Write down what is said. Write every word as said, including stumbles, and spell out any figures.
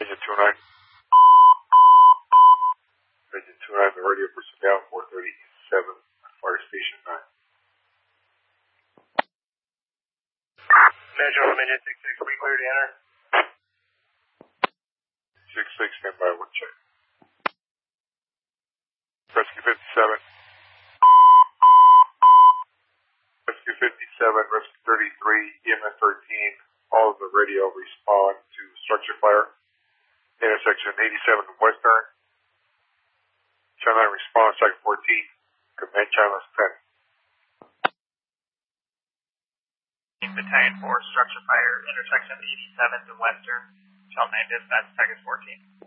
Agent two nine. Agent two nine, the radio personnel, four thirty-seven, Fire Station nine. Metro, Midget six six, we clear to enter. six six, stand by, one check. Rescue fifty-seven. Rescue fifty-seven, Rescue thirty-three, E M S thirteen, all of the radio respond to structure fire. Intersection eighty-seven Western. Channel nine response, Site fourteen, command channels ten. Battalion four, structure fire, intersection eighty-seven to Western. Channel nine dispatch, package fourteen.